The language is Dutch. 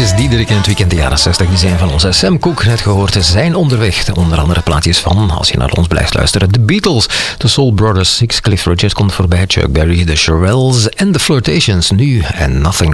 Chris Diederik in het weekend de jaren 60. Die zijn van onze Sam Cooke net gehoord. Zijn onderweg. Onder andere plaatjes van, als je naar ons blijft luisteren, The Beatles, The Soul Brothers, Six, Cliff Richard komt voorbij, Chuck Berry, The Shirelles en The Flirtations. Nu en Nothing.